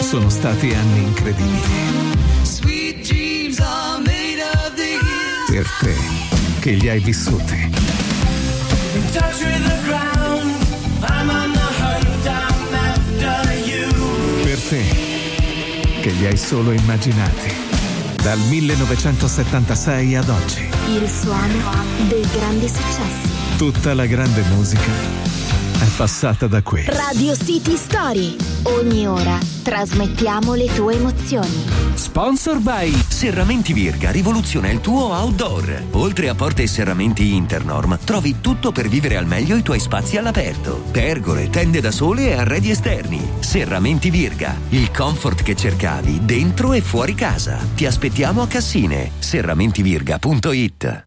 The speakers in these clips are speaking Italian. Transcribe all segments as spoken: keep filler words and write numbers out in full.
Sono stati anni incredibili. Sweet dreams are made of the years. Per te, che li hai vissuti. In touch with the ground, I'm on the hunt, I'm after you. Per te, che li hai solo immaginati. Dal millenovecentosettantasei ad oggi. Il suono dei grandi successi. Tutta la grande musica è passata da qui. Radio City Story. Ogni ora trasmettiamo le tue emozioni. Sponsor by Serramenti Virga rivoluziona il tuo outdoor. Oltre a porte e serramenti Internorm, trovi tutto per vivere al meglio i tuoi spazi all'aperto. Pergole, tende da sole e arredi esterni. Serramenti Virga, il comfort che cercavi dentro e fuori casa. Ti aspettiamo a Cassine. serramentivirga punto it.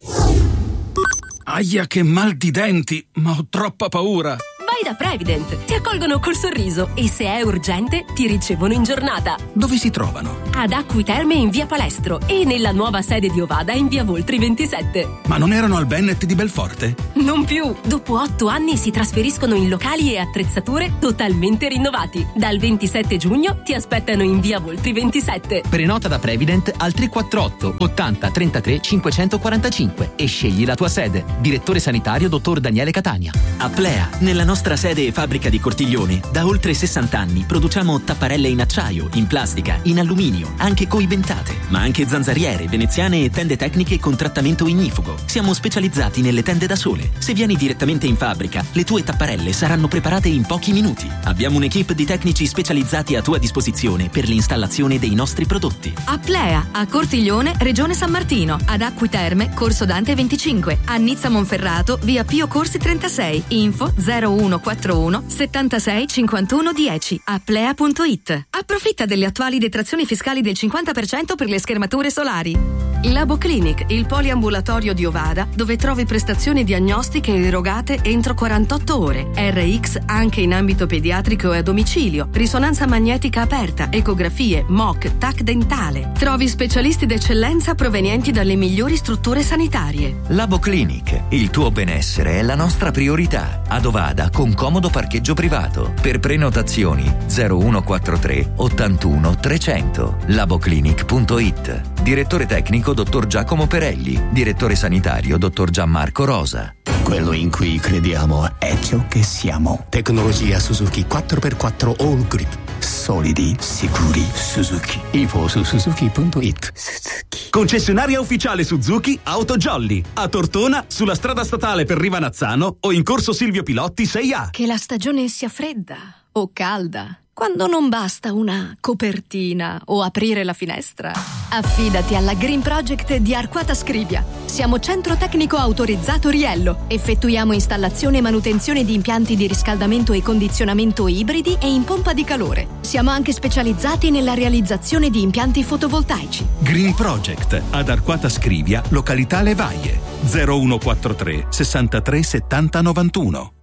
Aia, che mal di denti, ma ho troppa paura. Vai da Prevident, ti accolgono col sorriso e se è urgente ti ricevono in giornata. Dove si trovano? Ad Acquiterme in via Palestro e nella nuova sede di Ovada in via Voltri ventisette. Ma non erano al Bennett di Belforte? Non più, dopo otto anni si trasferiscono in locali e attrezzature totalmente rinnovati. Dal ventisette giugno ti aspettano in via Voltri ventisette. Prenota da Prevident al tre quattro otto ottanta trentatré cinquecentoquarantacinque e scegli la tua sede. Direttore sanitario dottor Daniele Catania. Aplea, nella nostra sede e fabbrica di Cortiglione, da oltre sessanta anni produciamo tapparelle in acciaio, in plastica, in alluminio, anche coibentate, ma anche zanzariere, veneziane e tende tecniche con trattamento ignifugo. Siamo specializzati nelle tende da sole. Se vieni direttamente in fabbrica, le tue tapparelle saranno preparate in pochi minuti. Abbiamo un'equipe di tecnici specializzati a tua disposizione per l'installazione dei nostri prodotti. Aplea, a Cortiglione, Regione San Martino, ad Acquiterme, Corso Dante venticinque, a Nizza Monferrato, via Pio Corsi trentasei, info zero uno quattro uno settantasei cinquantuno dieci, aplea punto it. Approfitta delle attuali detrazioni fiscali del cinquanta per cento per le schermature solari. Labo Clinic, il poliambulatorio di Ovada, dove trovi prestazioni diagnostiche erogate entro quarantotto ore, R X anche in ambito pediatrico e a domicilio, risonanza magnetica aperta, ecografie, M O C, T A C dentale. Trovi specialisti d'eccellenza provenienti dalle migliori strutture sanitarie. Labo Clinic, il tuo benessere è la nostra priorità. Ad Ovada con comodo parcheggio privato. Per prenotazioni zero uno quattro tre ottantuno trecento. laboclinic punto it. Direttore tecnico dottor Giacomo Perelli. Direttore sanitario dottor Gianmarco Rosa. Quello in cui crediamo è ciò che siamo. Tecnologia Suzuki quattro per quattro All Grip. Solidi, sicuri, Suzuki. Info su suzuki punto it. Suzuki. Concessionaria ufficiale Suzuki Auto Jolly. A Tortona, sulla strada statale per Rivanazzano o in corso Silvio Pilotti sei A. Che la stagione sia fredda o calda, quando non basta una copertina o aprire la finestra. Affidati alla Green Project di Arquata Scrivia. Siamo centro tecnico autorizzato Riello. Effettuiamo installazione e manutenzione di impianti di riscaldamento e condizionamento ibridi e in pompa di calore. Siamo anche specializzati nella realizzazione di impianti fotovoltaici. Green Project ad Arquata Scrivia, località Levaie. zero uno quattro tre sessantatré settanta novantuno.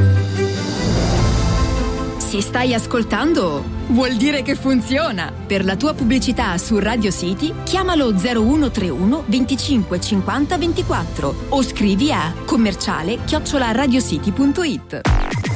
Se stai ascoltando, vuol dire che funziona. Per la tua pubblicità su Radio City, chiamalo zero uno tre uno venticinque cinquanta ventiquattro o scrivi a commerciale chiocciola radiocity punto it.